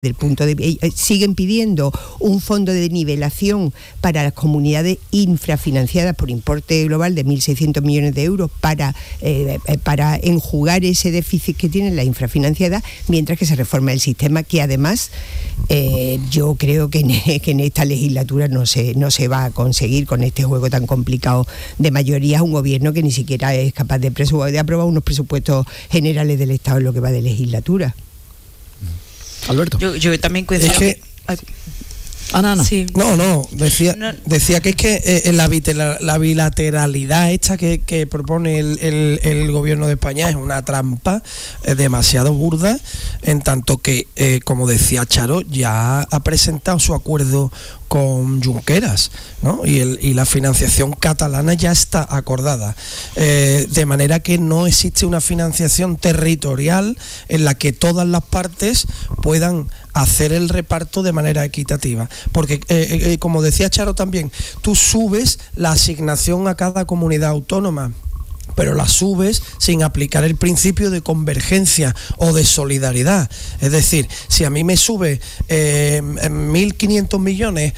del punto de siguen pidiendo un fondo de nivelación para las comunidades infrafinanciadas por importe global de 1.600 millones de euros para enjugar ese déficit que tienen las infrafinanciadas, mientras que se reforma el sistema, que además yo creo que en esta legislatura no se va a conseguir, con este juego tan complicado de mayoría, un gobierno que ni siquiera es capaz de aprobar unos presupuestos generales del Estado en lo que va de legislatura. Alberto. Yo también coincido. Es que... Ana. Sí. No, decía que es que la bilateralidad esta que propone el gobierno de España es una trampa demasiado burda, en tanto que, como decía Charo, ya ha presentado su acuerdo con Junqueras, ¿no? Y la financiación catalana ya está acordada, de manera que no existe una financiación territorial en la que todas las partes puedan hacer el reparto de manera equitativa, porque como decía Charo también, tú subes la asignación a cada comunidad autónoma, pero la subes sin aplicar el principio de convergencia o de solidaridad. Es decir, si a mí me sube 1.500 millones,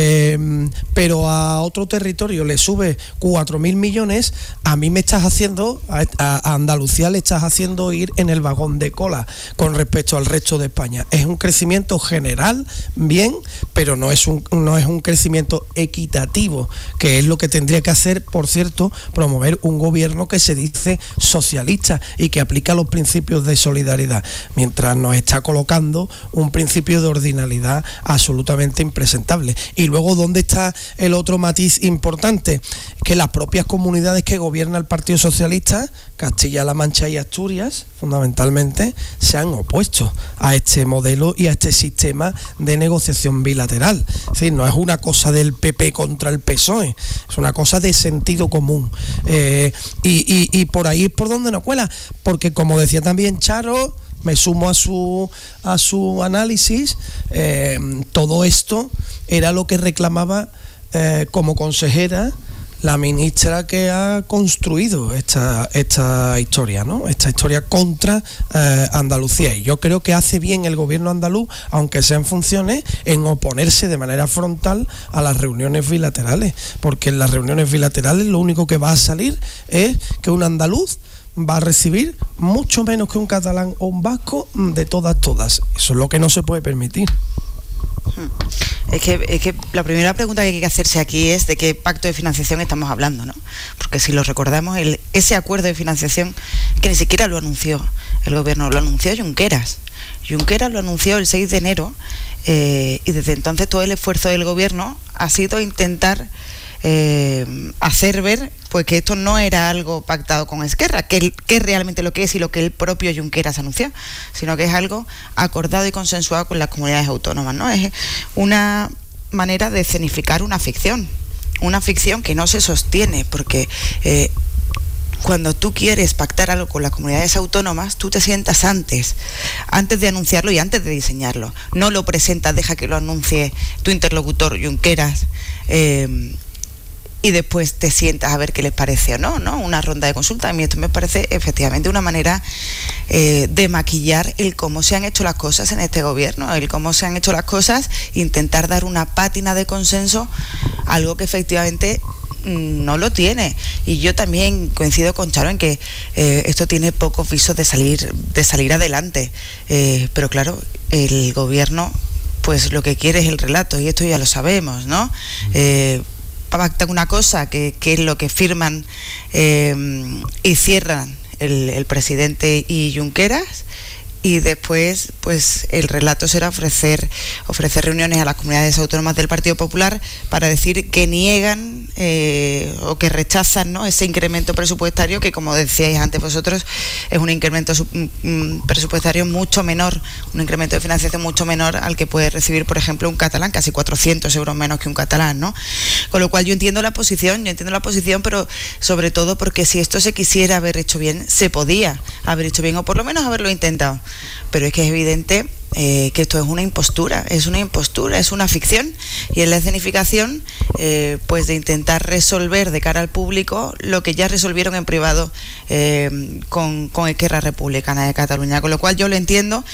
pero a otro territorio le sube 4.000 millones, a mí me estás haciendo, a Andalucía le estás haciendo ir en el vagón de cola con respecto al resto de España. Es un crecimiento general, bien, pero no es un crecimiento equitativo, que es lo que tendría que hacer, por cierto, promover un gobierno que se dice socialista y que aplica los principios de solidaridad, mientras nos está colocando un principio de ordinalidad absolutamente impresentable. Y luego, ¿dónde está el otro matiz importante? Que las propias comunidades que gobierna el Partido Socialista, Castilla-La Mancha y Asturias, fundamentalmente, se han opuesto a este modelo y a este sistema de negociación bilateral. Es decir, no es una cosa del PP contra el PSOE, es una cosa de sentido común. Y por ahí es por donde nos cuela, porque como decía también Charo, me sumo a su análisis, todo esto era lo que reclamaba como consejera la ministra que ha construido esta historia, ¿no? Esta historia contra Andalucía. Y yo creo que hace bien el gobierno andaluz, aunque sea en funciones, en oponerse de manera frontal a las reuniones bilaterales, porque en las reuniones bilaterales lo único que va a salir es que un andaluz va a recibir mucho menos que un catalán o un vasco de todas. Eso es lo que no se puede permitir. Es que la primera pregunta que hay que hacerse aquí es de qué pacto de financiación estamos hablando, ¿no? Porque si lo recordamos, ese acuerdo de financiación que ni siquiera lo anunció el gobierno, lo anunció Junqueras. Junqueras lo anunció el 6 de enero y desde entonces todo el esfuerzo del gobierno ha sido intentar hacer ver pues que esto no era algo pactado con Esquerra, que es realmente lo que es y lo que el propio Junqueras anunció, sino que es algo acordado y consensuado con las comunidades autónomas, ¿no? Es una manera de escenificar una ficción que no se sostiene, porque cuando tú quieres pactar algo con las comunidades autónomas, tú te sientas antes de anunciarlo y antes de diseñarlo. No lo presentas, deja que lo anuncie tu interlocutor Junqueras y después te sientas a ver qué les parece o no, una ronda de consulta. A mí esto me parece efectivamente una manera de maquillar el cómo se han hecho las cosas en este gobierno, el cómo se han hecho las cosas, intentar dar una pátina de consenso, algo que efectivamente no lo tiene. Y yo también coincido con Charo en que esto tiene pocos visos de salir adelante, pero claro, el gobierno pues lo que quiere es el relato, y esto ya lo sabemos, ¿no? Pactan una cosa que es lo que firman y cierran el presidente y Junqueras, y después pues el relato será ofrecer reuniones a las comunidades autónomas del Partido Popular para decir que niegan o que rechazan, ¿no?, ese incremento presupuestario que, como decíais antes vosotros, es un incremento presupuestario mucho menor, un incremento de financiación mucho menor al que puede recibir, por ejemplo, un catalán, casi 400 euros menos que un catalán, ¿no? Con lo cual yo entiendo la posición, pero sobre todo porque si esto se quisiera haber hecho bien, se podía haber hecho bien, o por lo menos haberlo intentado. Pero es que es evidente que esto es una impostura, es una ficción, y es la escenificación pues de intentar resolver de cara al público lo que ya resolvieron en privado con Esquerra Republicana de Cataluña, con lo cual yo lo entiendo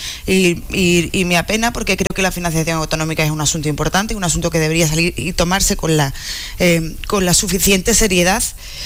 y me apena, porque creo que la financiación autonómica es un asunto importante, un asunto que debería salir y tomarse con la suficiente seriedad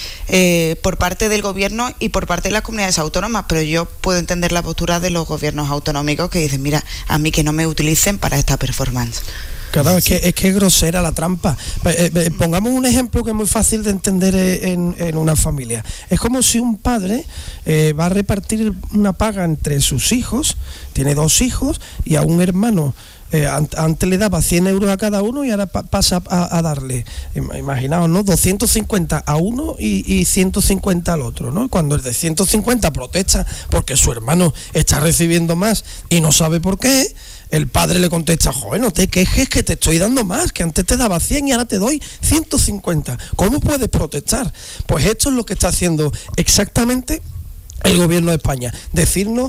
por parte del gobierno y por parte de las comunidades autónomas, pero yo puedo entender la postura de los gobiernos autonómicos que dicen, mira, a mí que no me utilicen para esta performance. Claro, es que es grosera la trampa. Pongamos un ejemplo que es muy fácil de entender en una familia. Es como si un padre va a repartir una paga entre sus hijos, tiene 2 hijos, y a un hermano antes le daba 100 euros a cada uno y ahora pasa a darle, imaginaos, ¿no? 250 a uno y 150 al otro, ¿no? Cuando el de 150 protesta porque su hermano está recibiendo más y no sabe por qué, el padre le contesta, joder, no te quejes que te estoy dando más, que antes te daba 100 y ahora te doy 150. ¿Cómo puedes protestar? Pues esto es lo que está haciendo exactamente el gobierno de España, decirle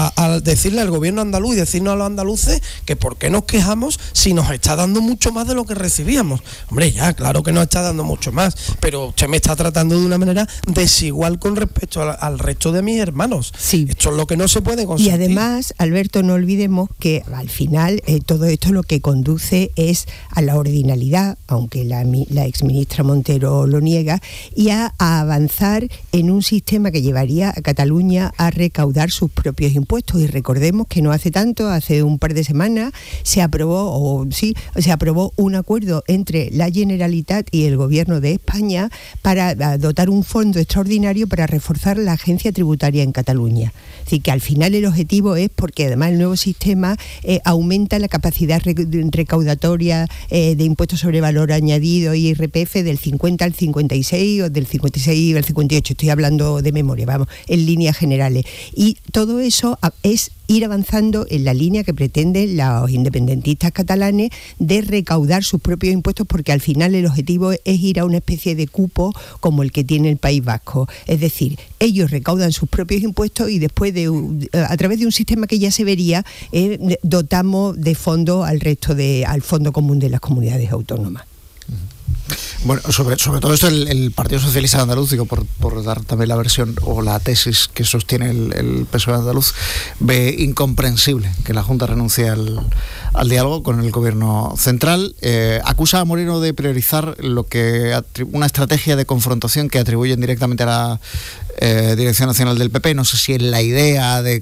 al gobierno andaluz y decirnos a los andaluces que por qué nos quejamos si nos está dando mucho más de lo que recibíamos. Hombre, ya, claro que nos está dando mucho más, pero usted me está tratando de una manera desigual con respecto al resto de mis hermanos. Sí. Esto es lo que no se puede consentir. Y además, Alberto, no olvidemos que al final todo esto lo que conduce es a la ordinalidad, aunque la exministra Montero lo niega, y a avanzar en un sistema que llevaría a Cataluña a recaudar sus propios impuestos. Y recordemos que no hace tanto, hace un par de semanas, se aprobó un acuerdo entre la Generalitat y el Gobierno de España para dotar un fondo extraordinario para reforzar la agencia tributaria en Cataluña. Es decir, que al final el objetivo es, porque además el nuevo sistema aumenta la capacidad recaudatoria de impuestos sobre valor añadido y IRPF del 50 al 56 o del 56 al 58, estoy hablando de memoria, vamos, en líneas generales. Y todo eso es ir avanzando en la línea que pretenden los independentistas catalanes de recaudar sus propios impuestos, porque al final el objetivo es ir a una especie de cupo como el que tiene el País Vasco. Es decir, ellos recaudan sus propios impuestos y después a través de un sistema que ya se vería, dotamos de fondo al Fondo Común de las Comunidades Autónomas. Bueno, sobre todo esto el Partido Socialista Andaluz, digo, por dar también la versión o la tesis que sostiene el PSOE andaluz, ve incomprensible que la Junta renuncie al diálogo con el gobierno central. Acusa a Moreno de priorizar una estrategia de confrontación que atribuyen directamente a la Dirección Nacional del PP. No sé si es la idea de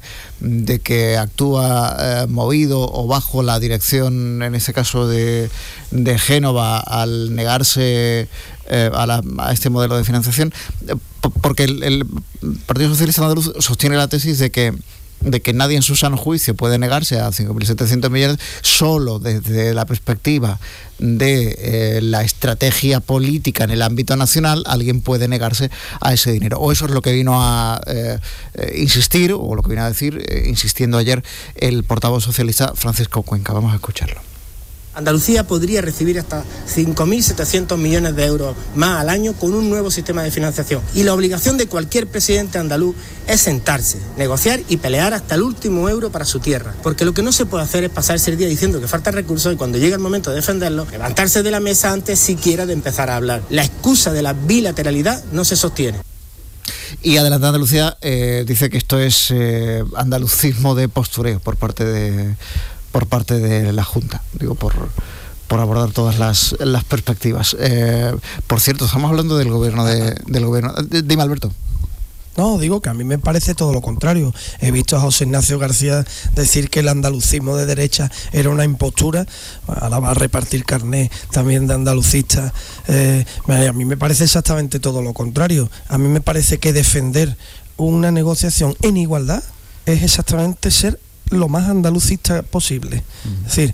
que actúa movido o bajo la dirección, en este caso de Génova, al negarse a este modelo de financiación, porque el Partido Socialista Andaluz sostiene la tesis de que nadie en su sano juicio puede negarse a 5.700 millones solo desde la perspectiva de la estrategia política en el ámbito nacional. Alguien puede negarse a ese dinero, o eso es lo que vino a insistir, o lo que vino a decir, insistiendo ayer, el portavoz socialista Francisco Cuenca. Vamos a escucharlo. Andalucía podría recibir hasta 5.700 millones de euros más al año con un nuevo sistema de financiación. Y la obligación de cualquier presidente andaluz es sentarse, negociar y pelear hasta el último euro para su tierra. Porque lo que no se puede hacer es pasarse el día diciendo que faltan recursos y cuando llega el momento de defenderlos, levantarse de la mesa antes siquiera de empezar a hablar. La excusa de la bilateralidad no se sostiene. Y Adelante Andalucía dice que esto es andalucismo de postureo por parte de la Junta, digo, por abordar todas las perspectivas. Por cierto, estamos hablando del gobierno del gobierno. Dime, Alberto. No, digo que a mí me parece todo lo contrario. He visto a José Ignacio García decir que el andalucismo de derecha era una impostura. Ahora va a repartir carné también de andalucista. A mí me parece exactamente todo lo contrario. A mí me parece que defender una negociación en igualdad es exactamente ser lo más andalucista posible. Es decir,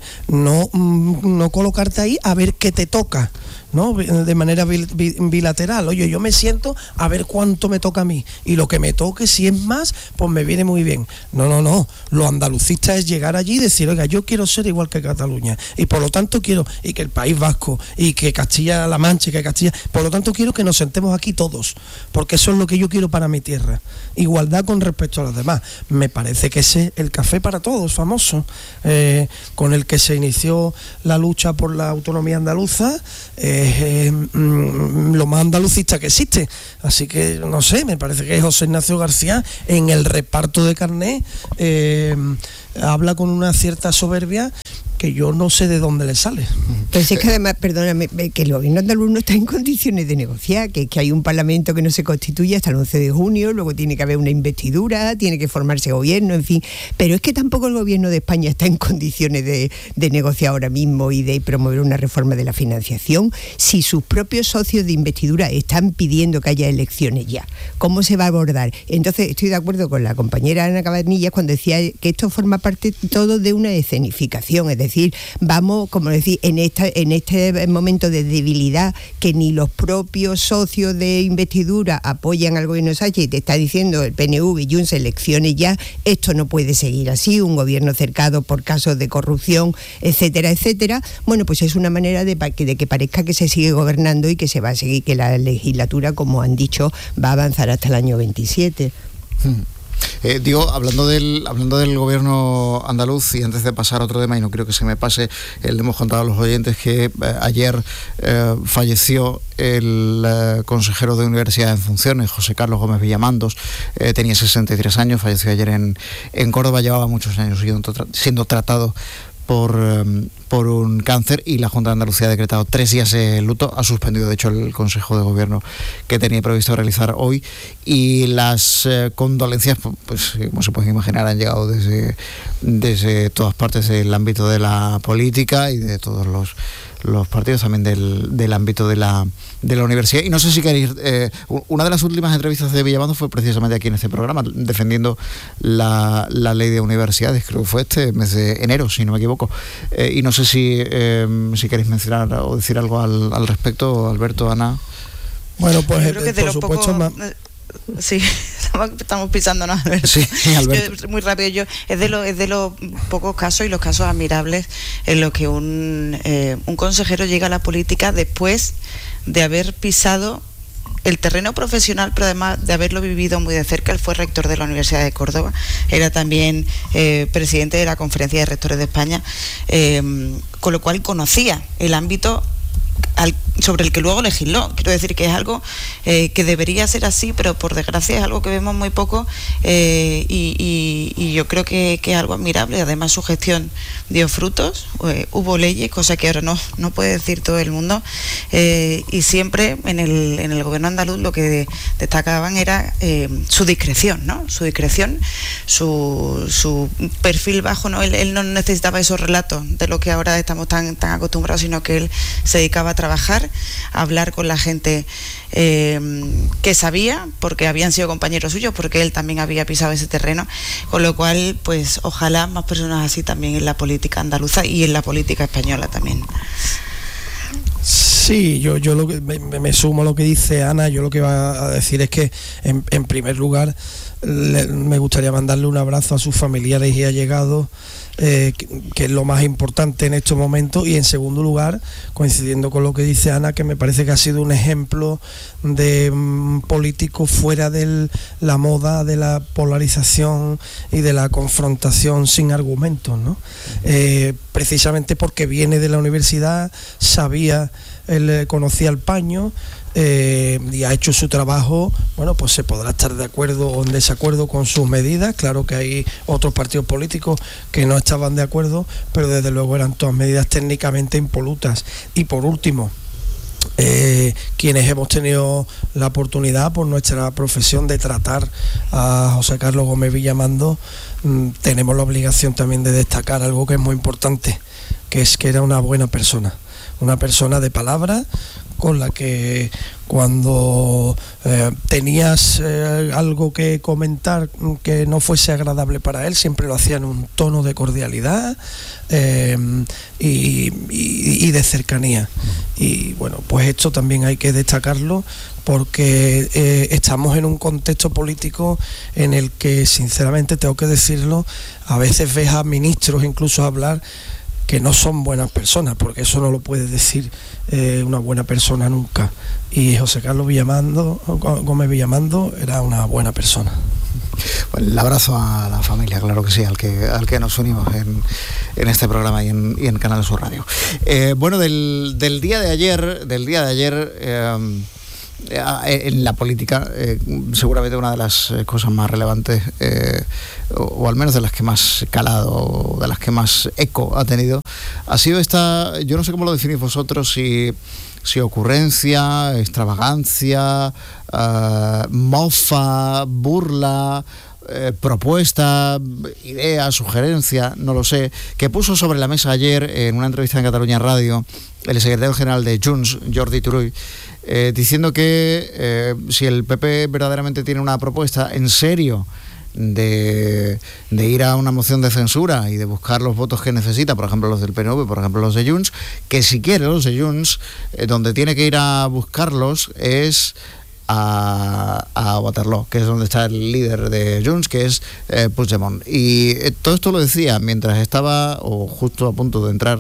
no colocarte ahí a ver qué te toca, ¿no? De manera bilateral. Oye, yo me siento a ver cuánto me toca a mí y lo que me toque, si es más, pues me viene muy bien. No. Lo andalucista es llegar allí y decir, oiga, yo quiero ser igual que Cataluña y por lo tanto quiero, y que el País Vasco y que Castilla-La Mancha y que Castilla, por lo tanto quiero que nos sentemos aquí todos, porque eso es lo que yo quiero para mi tierra. Igualdad con respecto a los demás. Me parece que ese es el café para todos, famoso, con el que se inició la lucha por la autonomía andaluza, lo más andalucista que existe. Así que, no sé, me parece que José Ignacio García, en el reparto de carné, habla con una cierta soberbia que yo no sé de dónde le sale. Pues es que además, perdóname, que el gobierno andaluz no está en condiciones de negociar, que hay un parlamento que no se constituye hasta el 11 de junio, luego tiene que haber una investidura, tiene que formarse gobierno, en fin, pero es que tampoco el gobierno de España está en condiciones de negociar ahora mismo y de promover una reforma de la financiación si sus propios socios de investidura están pidiendo que haya elecciones ya. ¿Cómo se va a abordar? Entonces estoy de acuerdo con la compañera Ana Cabanillas cuando decía que esto forma parte todo de una escenificación, es decir, vamos, como decir, en este momento de debilidad que ni los propios socios de investidura apoyan al gobierno de Sánchez y te está diciendo el PNV y Junts elecciones ya, esto no puede seguir así, un gobierno cercado por casos de corrupción, etcétera, etcétera. Bueno, pues es una manera de que parezca que se sigue gobernando y que se va a seguir, que la legislatura, como han dicho, va a avanzar hasta el año 27. Hablando del gobierno andaluz, y antes de pasar a otro tema, y no quiero que se me pase, le hemos contado a los oyentes que ayer falleció el consejero de Universidad en funciones, José Carlos Gómez Villamandos, tenía 63 años, falleció ayer en Córdoba, llevaba muchos años siendo tratado por un cáncer, y la Junta de Andalucía ha decretado 3 días de luto, ha suspendido de hecho el Consejo de Gobierno que tenía previsto realizar hoy, y las condolencias, pues como se pueden imaginar, han llegado desde todas partes del ámbito de la política y de todos los partidos, también del ámbito de la universidad. Y no sé si queréis, una de las últimas entrevistas de Villamandos fue precisamente aquí en este programa, defendiendo la ley de universidades, creo que fue este mes de enero, si no me equivoco, y no sé si queréis mencionar o decir algo al respecto, Alberto, Ana. Bueno, pues yo creo que por supuesto sí, estamos pisándonos, Alberto. Sí, Alberto. Muy rápido, es de los pocos casos y los casos admirables en los que un consejero llega a la política después de haber pisado el terreno profesional, pero además de haberlo vivido muy de cerca. Él fue rector de la Universidad de Córdoba, era también presidente de la Conferencia de Rectores de España, con lo cual conocía el ámbito sobre el que luego legisló. Quiero decir que es algo que debería ser así, pero por desgracia es algo que vemos muy poco, y yo creo que es algo admirable. Además, su gestión dio frutos, hubo leyes, cosa que ahora no puede decir todo el mundo, y siempre en el gobierno andaluz lo que destacaban era su discreción, ¿no? Su discreción, su perfil bajo, ¿no? Él no necesitaba esos relatos de lo que ahora estamos tan acostumbrados, sino que él se dedicaba a trabajar, a hablar con la gente que sabía, porque habían sido compañeros suyos, porque él también había pisado ese terreno, con lo cual, pues ojalá más personas así también en la política andaluza y en la política española también. Sí, yo lo que me sumo a lo que dice Ana. Yo lo que va a decir es que en primer lugar me gustaría mandarle un abrazo a sus familiares y allegados, que es lo más importante en estos momentos, y en segundo lugar, coincidiendo con lo que dice Ana, que me parece que ha sido un ejemplo de político fuera de la moda de la polarización y de la confrontación sin argumentos, ¿no? Precisamente porque viene de la universidad, él conocía el paño, y ha hecho su trabajo. Bueno, pues se podrá estar de acuerdo o en desacuerdo con sus medidas. Claro que hay otros partidos políticos que no estaban de acuerdo, pero desde luego eran todas medidas técnicamente impolutas. Y por último, quienes hemos tenido la oportunidad por nuestra profesión de tratar a José Carlos Gómez Villamandos, tenemos la obligación también de destacar algo que es muy importante, que es que era una buena persona, una persona de palabra, con la que cuando tenías algo que comentar que no fuese agradable para él, siempre lo hacía en un tono de cordialidad y de cercanía. Y bueno, pues esto también hay que destacarlo, porque estamos en un contexto político en el que, sinceramente, tengo que decirlo, a veces ves a ministros incluso hablar que no son buenas personas, porque eso no lo puede decir una buena persona nunca. Y José Carlos Gómez Villamandos era una buena persona. Bueno, el abrazo a la familia, claro que sí, al que nos unimos en este programa y en Canal Sur Radio. Bueno, del día de ayer, en la política, seguramente una de las cosas más relevantes, o al menos de las que más calado, o de las que más eco ha tenido, ha sido esta, yo no sé cómo lo definís vosotros, si ocurrencia, extravagancia, mofa, burla, propuesta, idea, sugerencia, no lo sé, que puso sobre la mesa ayer en una entrevista en Catalunya Radio el secretario general de Junts, Jordi Turull, diciendo que si el PP verdaderamente tiene una propuesta en serio de ir a una moción de censura y de buscar los votos que necesita, por ejemplo los del PNV, por ejemplo los de Junts, que si quiere los de Junts, donde tiene que ir a buscarlos es a Waterloo, que es donde está el líder de Junts, que es Puigdemont. Y todo esto lo decía mientras estaba, o justo a punto de entrar,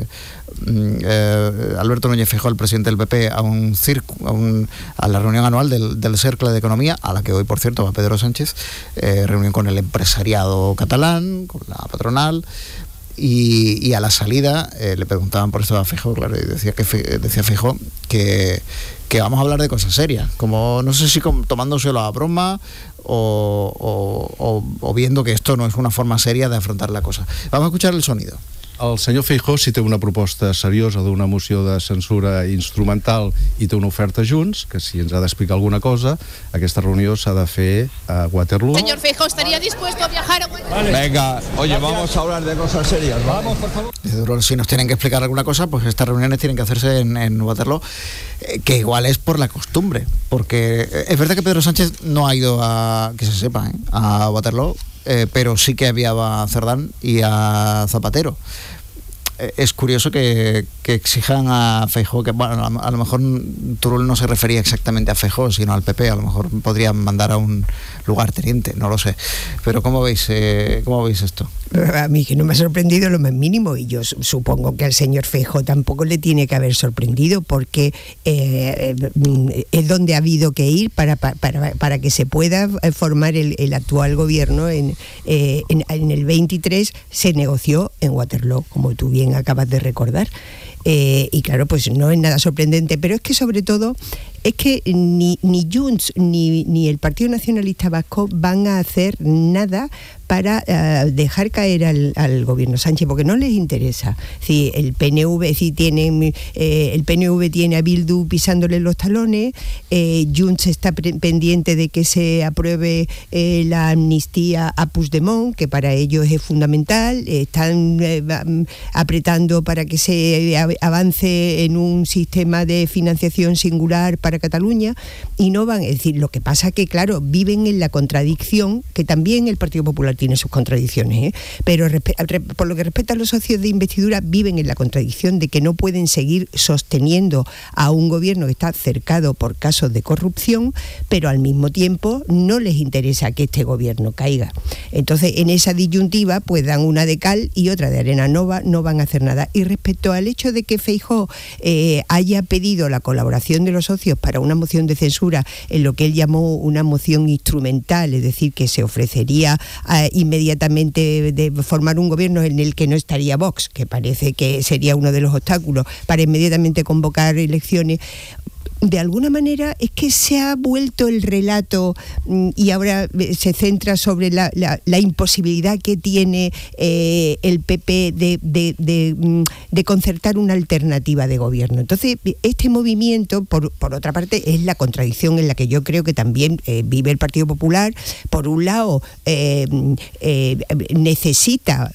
Alberto Núñez Feijóo, el presidente del PP, a la reunión anual del Cercle de Economía, a la que hoy, por cierto, va Pedro Sánchez, reunión con el empresariado catalán, con la patronal. Y a la salida le preguntaban por esto a Feijóo, claro, y decía Feijóo que vamos a hablar de cosas serias, como no sé si tomándoselo a broma o viendo que esto no es una forma seria de afrontar la cosa. Vamos a escuchar el sonido. El senyor Feijóo, si té una proposta seriosa d'una moció de censura instrumental i té una oferta Junts, que si ens ha d'explicar alguna cosa, aquesta reunió s'ha de fer a Waterloo. Señor Feijóo, ¿estaría dispuesto a viajar a Waterloo? Vale. Venga, oye, vamos a hablar de cosas serias, ¿vale? Vamos, por favor. Si nos tienen que explicar alguna cosa, pues estas reuniones tienen que hacerse en Waterloo, que igual es por la costumbre, porque es verdad que Pedro Sánchez no ha ido que se sepa, a Waterloo, pero sí que había a Cerdán y a Zapatero. Es curioso que exijan a Feijóo, que bueno, a lo mejor Turull no se refería exactamente a Feijóo, sino al PP, a lo mejor podrían mandar a un lugarteniente, no lo sé. Pero ¿cómo veis esto? A mí que no me ha sorprendido lo más mínimo, y yo supongo que al señor Feijóo tampoco le tiene que haber sorprendido, porque es donde ha habido que ir para que se pueda formar el actual gobierno. En el 23 se negoció en Waterloo, como tú bien acabas de recordar. Y claro, pues no es nada sorprendente, pero es que sobre todo es que ni Junts ni el Partido Nacionalista Vasco van a hacer nada para dejar caer al gobierno Sánchez, porque no les interesa. Si el PNV tiene a Bildu pisándole los talones, Junts está pendiente de que se apruebe la amnistía a Puigdemont, que para ellos es fundamental, están apretando para que se avance en un sistema de financiación singular para Cataluña, y no van, es decir, lo que pasa que claro, viven en la contradicción, que también el Partido Popular tiene sus contradicciones, pero por lo que respecta a los socios de investidura, viven en la contradicción de que no pueden seguir sosteniendo a un gobierno que está cercado por casos de corrupción, pero al mismo tiempo no les interesa que este gobierno caiga. Entonces, en esa disyuntiva, pues dan una de cal y otra de arena, no van a hacer nada. Y respecto al hecho de que Feijóo haya pedido la colaboración de los socios para una moción de censura, en lo que él llamó una moción instrumental, es decir, que se ofrecería inmediatamente de formar un gobierno en el que no estaría Vox, que parece que sería uno de los obstáculos para inmediatamente convocar elecciones. De alguna manera es que se ha vuelto el relato y ahora se centra sobre la imposibilidad que tiene el PP de concertar una alternativa de gobierno. Entonces, este movimiento, por otra parte, es la contradicción en la que yo creo que también vive el Partido Popular. Por un lado, necesita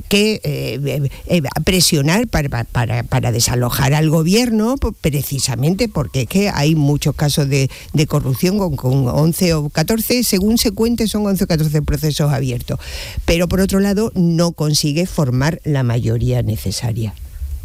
presionar para desalojar al gobierno, precisamente porque que hay muchos casos de corrupción con 11 o 14, según se cuente, son 11 o 14 procesos abiertos. Pero por otro lado, no consigue formar la mayoría necesaria.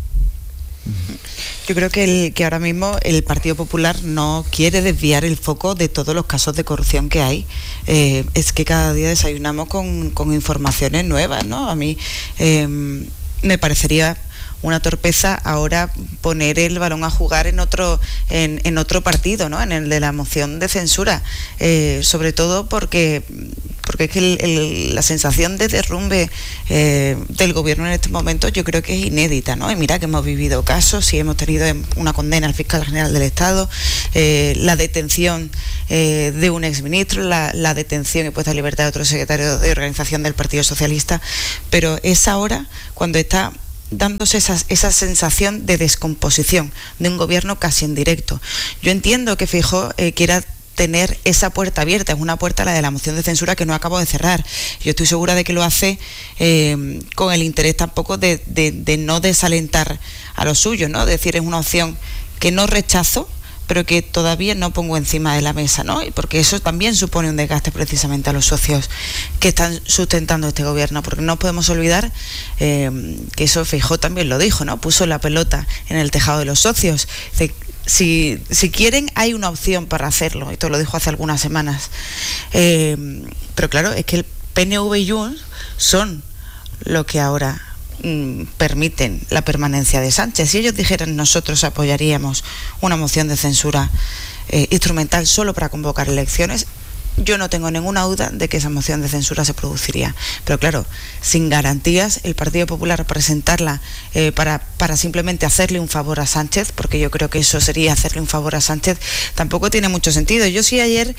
Yo creo que ahora mismo el Partido Popular no quiere desviar el foco de todos los casos de corrupción que hay. Es que cada día desayunamos con informaciones nuevas, ¿no? A mí me parecería una torpeza ahora poner el balón a jugar en otro partido, ¿no? En el de la moción de censura, sobre todo porque porque es que la sensación de derrumbe del gobierno en este momento yo creo que es inédita, ¿no? Y mira que hemos vivido casos y hemos tenido una condena al fiscal general del Estado, la detención de un exministro, la detención y puesta en libertad de otro secretario de organización del Partido Socialista, pero es ahora cuando está dándose esa sensación de descomposición de un gobierno casi en directo. Yo entiendo que Feijóo quiera tener esa puerta abierta, es una puerta, la de la moción de censura, que no acabo de cerrar. Yo estoy segura de que lo hace con el interés tampoco de no desalentar a los suyos, ¿no? Es decir, es una opción que no rechazo, pero que todavía no pongo encima de la mesa, ¿no? Y porque eso también supone un desgaste precisamente a los socios que están sustentando este gobierno, porque no podemos olvidar que eso Feijóo también lo dijo, ¿no? Puso la pelota en el tejado de los socios. Si quieren, hay una opción para hacerlo, esto lo dijo hace algunas semanas. Pero claro, es que el PNV y Junts son lo que ahora permiten la permanencia de Sánchez. Si ellos dijeran nosotros apoyaríamos una moción de censura instrumental solo para convocar elecciones, yo no tengo ninguna duda de que esa moción de censura se produciría. Pero claro, sin garantías, el Partido Popular presentarla para simplemente hacerle un favor a Sánchez, porque yo creo que eso sería hacerle un favor a Sánchez, tampoco tiene mucho sentido. Yo sí ayer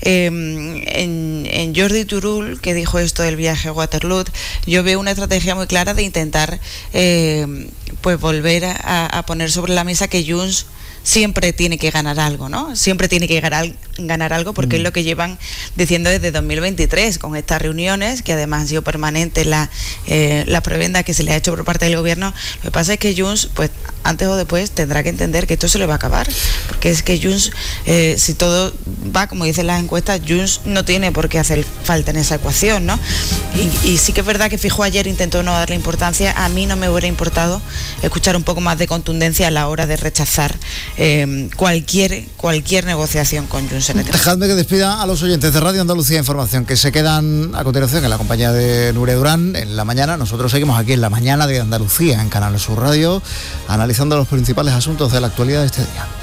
en Jordi Turull, que dijo esto del viaje a Waterloo, yo veo una estrategia muy clara de intentar pues volver a poner sobre la mesa que Junts siempre tiene que ganar algo, ¿no? Siempre tiene que ganar algo, porque es lo que llevan diciendo desde 2023, con estas reuniones, que además han sido permanentes la prebenda que se le ha hecho por parte del gobierno. Lo que pasa es que Junts, pues antes o después tendrá que entender que esto se le va a acabar, porque es que Junts, si todo va como dicen las encuestas, Junts no tiene por qué hacer falta en esa ecuación, ¿no? Y sí que es verdad que Feijóo ayer intentó no darle importancia. A mí no me hubiera importado escuchar un poco más de contundencia a la hora de rechazar cualquier negociación con Junts. Dejadme que despida a los oyentes de Radio Andalucía Información, que se quedan a continuación en la compañía de Nuria Durán en la mañana. Nosotros seguimos aquí en la mañana de Andalucía, en Canal Sur Radio, analizando los principales asuntos de la actualidad de este día.